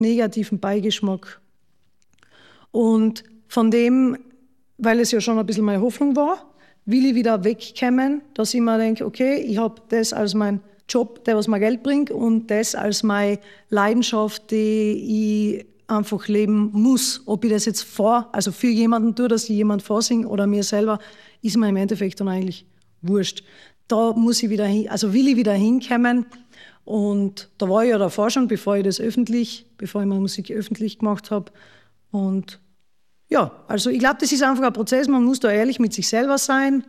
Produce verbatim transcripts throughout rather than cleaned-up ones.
negativen Beigeschmack. Und von dem, weil es ja schon ein bisschen meine Hoffnung war, will ich wieder wegkommen, dass ich mir denke, okay, ich habe das als mein Job, der was mir Geld bringt, und das als meine Leidenschaft, die ich einfach leben muss. Ob ich das jetzt vor, also für jemanden tue, dass ich jemand vorsinge oder mir selber, ist mir im Endeffekt dann eigentlich wurscht. Da muss ich wieder hin, also will ich wieder hinkommen. Und da war ich ja davor schon, bevor ich das öffentlich, bevor ich meine Musik öffentlich gemacht habe. Und ja, also ich glaube, das ist einfach ein Prozess, man muss da ehrlich mit sich selber sein.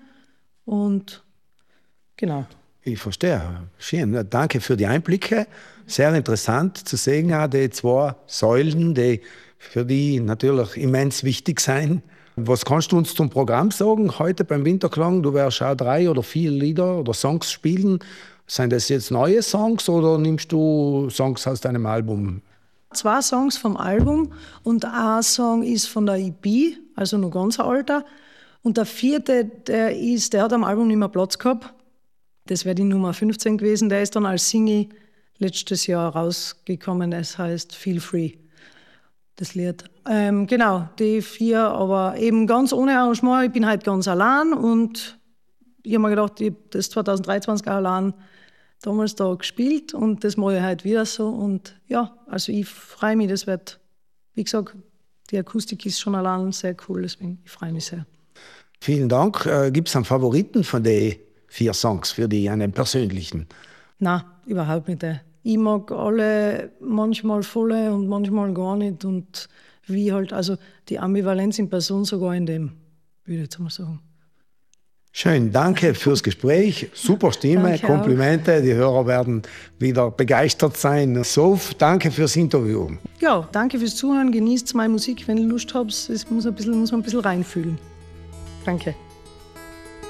Und genau. Ich verstehe. Schön. Danke für die Einblicke. Sehr interessant zu sehen, auch die zwei Säulen, die für die natürlich immens wichtig sind. Was kannst du uns zum Programm sagen heute beim Winterklang? Du wirst auch drei oder vier Lieder oder Songs spielen. Sind das jetzt neue Songs oder nimmst du Songs aus deinem Album? Zwei Songs vom Album und ein Song ist von der E P, also noch ganz alter. Und der vierte, der, ist, der hat am Album nicht mehr Platz gehabt. Das wäre die Nummer fünfzehn gewesen. Der ist dann als Single letztes Jahr rausgekommen. Es heißt Feel Free, das Lied. Ähm, genau, die vier, aber eben ganz ohne Arrangement. Ich bin halt ganz allein und ich habe mir gedacht, ich habe das zwanzig dreiundzwanzig auch allein damals da gespielt und das mache ich heute wieder so. Und ja, also ich freue mich, das wird, wie gesagt, die Akustik ist schon allein sehr cool, deswegen ich freue mich sehr. Vielen Dank. Äh, Gibt es einen Favoriten von den vier Songs für die, einen persönlichen? Nein, überhaupt nicht. Ich mag alle manchmal volle und manchmal gar nicht. Und wie halt, also die Ambivalenz in Person sogar in dem, würde ich jetzt mal sagen. Schön, danke fürs Gespräch. Super Stimme, Danke Komplimente. auch. Die Hörer werden wieder begeistert sein. Sof, danke fürs Interview. Ja, danke fürs Zuhören. Genießt meine Musik, wenn ihr Lust habt. Es muss, ein bisschen, muss man ein bisschen reinfühlen. Danke.